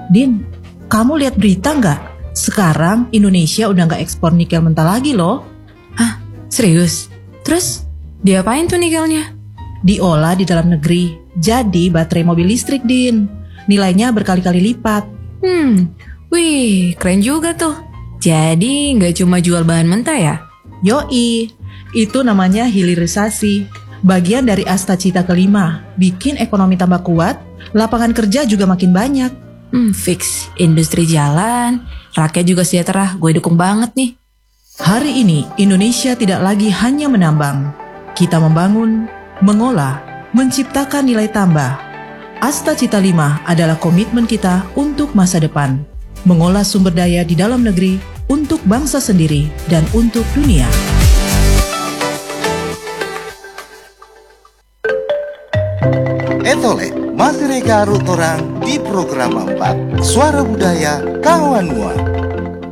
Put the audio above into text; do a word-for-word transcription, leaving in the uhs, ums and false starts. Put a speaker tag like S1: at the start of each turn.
S1: Din, kamu lihat berita nggak? Sekarang Indonesia udah nggak ekspor nikel mentah lagi loh.
S2: Hah? Serius? Terus diapain tuh nikelnya?
S1: Diolah di dalam negeri, jadi baterai mobil listrik, Din. Nilainya berkali-kali lipat.
S2: Hmm, wih, keren juga tuh. Jadi nggak cuma jual bahan mentah ya?
S1: Yoi, itu namanya hilirisasi. Bagian dari Asta Cita kelima, bikin ekonomi tambah kuat, lapangan kerja juga makin banyak.
S2: Hmm, fix. Industri jalan, rakyat juga sejahtera, gue dukung banget nih.
S1: Hari ini, Indonesia tidak lagi hanya menambang. Kita membangun, mengolah, menciptakan nilai tambah. Asta Cita lima adalah komitmen kita untuk masa depan. Mengolah sumber daya di dalam negeri untuk bangsa sendiri dan untuk dunia.
S3: Etole, masih reka orang di program empat Suara Budaya Kawan Mua.